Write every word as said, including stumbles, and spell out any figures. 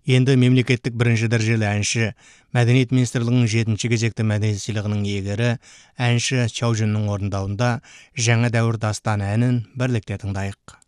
Енді мемлекеттік бірінші дәрежелі әнші, Мәдениет министрлігінің жетінші кезекті мәдениет сыйлығының иегері әнші Чаужиннің орындауында «Жаңа дәуір дастаны» әнін бірлікте тыңдайық.